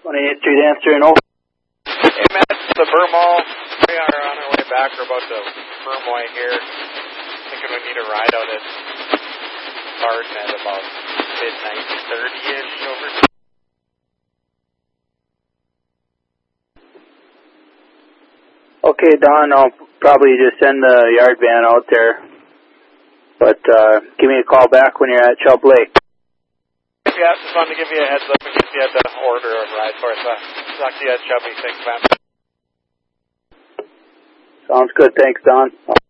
28th Street answering over. Hey, Matt, the Vermont. We are on our way back. We're about to Vermoy here. Thinking we need a ride out at Garden at about midnight, 30-ish over. Okay, Don, I'll probably just send the yard van out there. But give me a call back when you're at Chubb Lake. Yeah, just wanted to give you a heads up in case you had the order of ride for us. Talk to you at Chubby. Thanks, Matt. Sounds good. Thanks, Don.